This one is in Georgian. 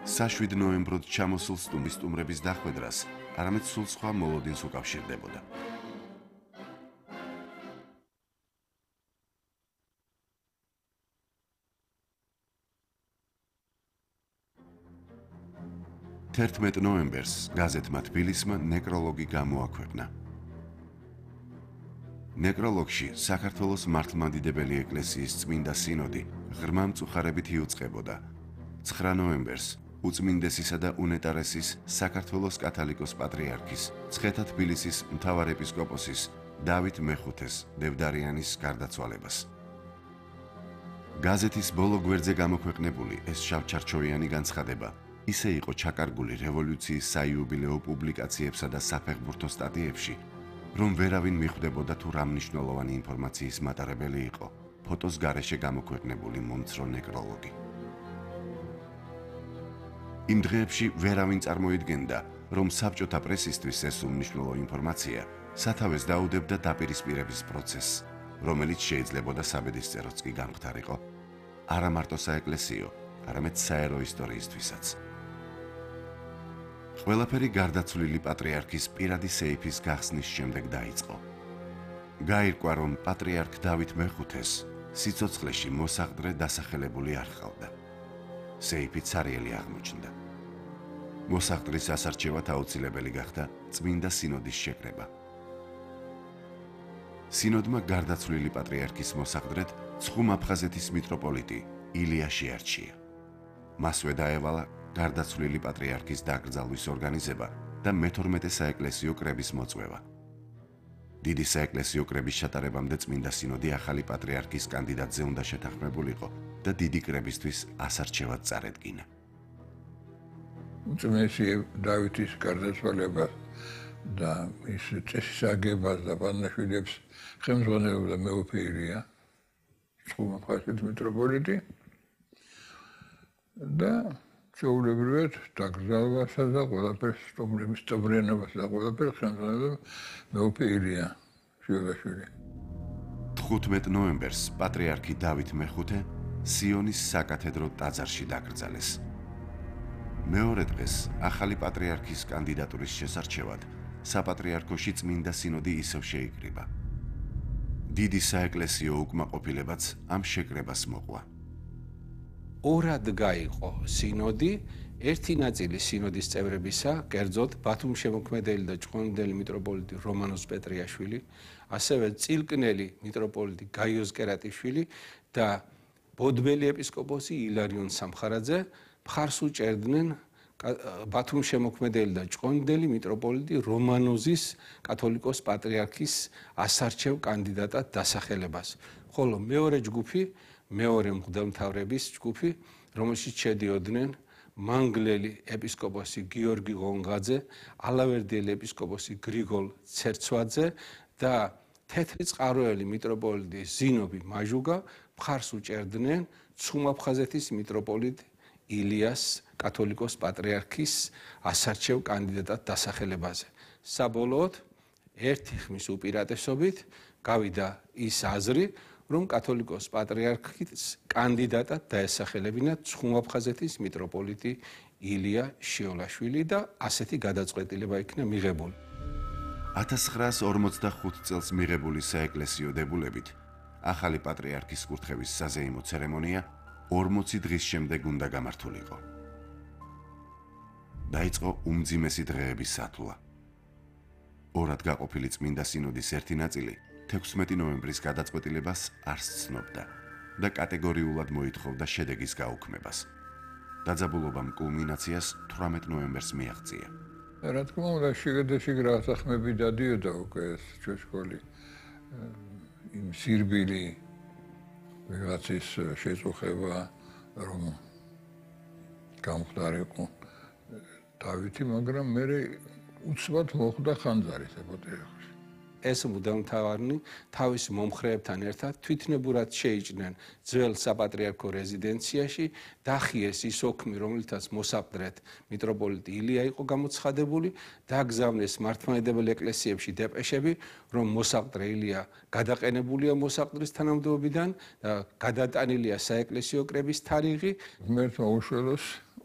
Sa-7 ნოემბრად ჩამოსულ სტუმრის სტუმრების დახვედრას არამედ სულ სხვა მოლოდინს უკავშირდებოდა. თერთმეტ ნოემბერს გაზეთმა თბილისმა ნეკროლოგი გამოაქვეყნა. ნეკროლოგში საქართველოს მართლმადიდებელი ეკლესიის წმინდა სინოდი ღრმა მწუხარებით იუწყებოდა 9 ნოემბერს უწმინდესისა და უნეტარესის საქართველოს კათოლიკოს პატრიარქის ცხეთა თბილისის მთავარეპისკოპოსის დავით მეხუთეს დევდარიანის გარდაცვალებას. გაზეთის ბოლო გვერდზე გამოქვეყნებული ეს შავჩარჩოვიანი განცხადება ისე იყო ჩაკარგული რევოლუციის საიუბილეო პუბლიკაციებსა და საფეხბურთო სტატიებში, რომ ვერავინ მიხვდებოდა თუ რა მნიშვნელოვანი ინფორმაციის მატარებელი იყო ფოტოს გარეშე გამოქვეყნებული მომცრო ნეკროლოგი. იმ დღეებში ვერავინ წარმოიდგენდა, რომ საბჭოთა პრესისთვის ეს უმნიშვნელო ინფორმაცია სათავეს დაუდებდა დაპირისპირების პროცესს, რომელიც შეიძლებოდა საბედისწეროც კი გამხდარიყო, არა მარტო საეკლესიო, არამედ საერო ისტორიისთვისაც. ყველაფერი გარდაცვლილი პატრიარქის პირადი სეიფის გახსნის შემდეგ დაიწყო. გაირკვა, რომ პატრიარქ დავით მეხუთეს სიცოცხლეში მოსაყდრე დასახელებული არ ჰყავდა. სეიფი ცარიელი აღმოჩნდა. მოსაყდრის ასარჩევად აუცილებელი გახდა წმინდა სინოდის შეკრება. სინოდმა გარდაცვლილი პატრიარქის მოსაყდრედ ცხუმ-აფხაზეთის მიტროპოლიტი ილია შეარჩია. მასვე დაევალა გარდაცვლილი პატრიარქის დაკრძალვის ორგანიზება და მე-12 საეკლესიო კრების მოწვევა. დიდი საეკლესიო კრების ჩატარებამდე წმინდა სინოდი ახალი პატრიარქის კანდიდატზე უნდა შეთანხმებულიყო და დიდი კრებისთვის ასარჩევად წარედგინა. უწმესი დავითის გარდაცვალებას და მის წესის აგებას და პანაშვილებს ხელმძღვანელობდა მეუფე ილია, ცხუმ-აფხაზეთის მიტროპოლიტი და ჩვეულებრივად დაკრძალვასა და ყველაფერს სტუმრიანობას და ყველაფერს ხელმძღვანელობდა მეუფე ილია შიოლაშვილი. 15 ნოემბერს პატრიარქი დავით მეხუთე სიონის საკათედრო ტაძარში დაკრძალეს. მეორე დღეს ახალი პატრიარქის კანდიდატურის შესარჩევად საპატრიარქოში წმინდა სინოდი ისევ შეიკრიბა. დიდი საეკლესიო უკმაყოფილებაც ამ შეკრებას მოყვა. ორად გაიყო სინოდი, ერთი ნაწილი სინოდის წევრებისა, კერძოდ ბათუმ-შემოქმედელი და ჭყონდელი მიტროპოლიტი რომანოზ პეტრიაშვილი, ასევე წილკნელი მიტროპოლიტი გაიოზ კერატიშვილი და ბოდბელი ეპისკოპოსი ილარიონ სამხარაძე მხარს უჭერდნენ ბათუმ-შემოქმედელი და ჭყონდელი მიტროპოლიტი რომანოზის კათოლიკოს პატრიარქის ასარჩევ კანდიდატად დასახელებას, ხოლო მეორე ჯგუფი მეორე მღვდელმთავრების ჯგუფი, რომელშიც შედიოდნენ მანგლელი ეპისკოპოსი გიორგი ღონღაძე, ალავერდიელი ეპისკოპოსი გრიგოლ ცერცვაძე და თეთრი წყაროელი მიტროპოლიტი ზინობი მაჟუგა მხარს უჭერდნენ ცხუმ-აფხაზეთის მიტროპოლიტ ილიას კათოლიკოს პატრიარქის ასარჩევ კანდიდატად დასახელებაზე. საბოლოოდ ერთი ხმის უპირატესობით გავიდა ის აზრი, რომ კათოლიკოს პატრიარქის კანდიდატად დაესახელებინათ ცხუმ-აფხაზეთის მიტროპოლიტი ილია შიოლაშვილი და ასეთი გადაწყვეტილება იქნა მიღებული. 1945 წელს მიღებული საეკლესიო დებულებით ახალი პატრიარქის კურთხევის საზეიმო ცერემონია 40 დღის შემდეგ უნდა გამართულიყო. დაიწყო უმძიმესი დღეების სათვლა. ორად გაყოფილი წმინდა სინოდის ერთი ნაწილი 16 ნოემბრის გადაწყვეტილებას არ სცნობდა და კატეგორიულად მოითხოვდა შედეგის გაუქმებას. დაძაბულობამ კულმინაციას 18 ნოემბერს მიაღწია. რა თქმა უნდა, შიგ რაღაცახმები დადიოდა უკვე ეს ჩვეშკოლი იმ სირბილი ვიღაცის შეწუხება, რომ გამხდარიყო დავითი, მაგრამ მე უცბად მოხვდა ხანძარი საპატრიარქოში. ეს მუდამთავარნი თავის მომხრეებთან ერთად თვითნებურად შეიჭნენ ძველ საპატრიარქო რეზიდენციაში, დახიეს ის ოქმი, რომელთაც მოსაყდრეთ მიტროპოლიტი ილია იყო გამოცხადებული, დაგზავნეს მართლმადიდებელ ეკლესიებში დეპეშები, რომ მოსაყდრე ილია გადაყენებულია მოსაყდრის თანამდებობიდან და გადატანილია საეკლესიო კრების თარიღი. ღმერთმა უშველოს